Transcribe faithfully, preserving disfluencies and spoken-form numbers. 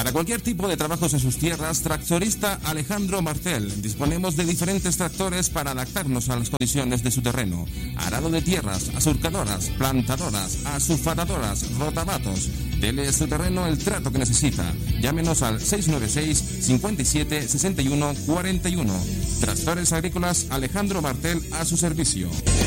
Para cualquier tipo de trabajos en sus tierras, Tractorista Alejandro Martel. Disponemos de diferentes tractores para adaptarnos a las condiciones de su terreno. Arado de tierras, asurcadoras, plantadoras, asulfatadoras, rotabatos. Dele a su terreno el trato que necesita. Llámenos al seis nueve seis, cincuenta y siete, sesenta y uno, cuarenta y uno. Tractores Agrícolas Alejandro Martel a su servicio.